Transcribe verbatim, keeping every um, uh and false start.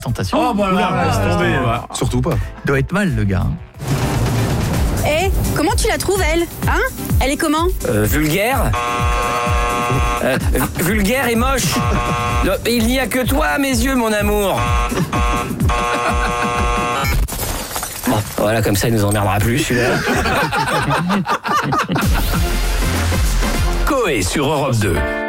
Tentation. Oh bah là, laisse tomber. Surtout pas. Il doit être mal, le gars. hein. Eh, comment tu la trouves, elle? Hein? Elle est comment? Euh, vulgaire euh, Vulgaire et moche. Il n'y a que toi à mes yeux, mon amour. Bon, voilà, comme ça, il nous emmerdera plus, celui-là. Coé sur Europe deux.